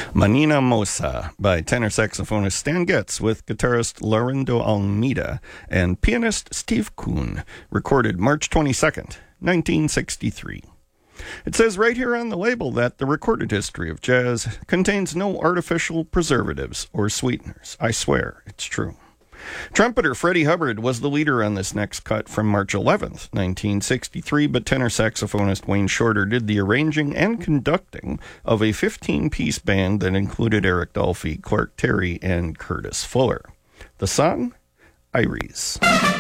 Manina Mosa by tenor saxophonist Stan Getz with guitarist Laurindo Almeida and pianist Steve Kuhn, recorded March 22nd, 1963. It says right here on the label that the recorded history of jazz contains no artificial preservatives or sweeteners. I swear, it's true. Trumpeter Freddie Hubbard was the leader on this next cut from March 11th, 1963, but tenor saxophonist Wayne Shorter did the arranging and conducting of a 15-piece band that included Eric Dolphy, Clark Terry, and Curtis Fuller. The song, Iris.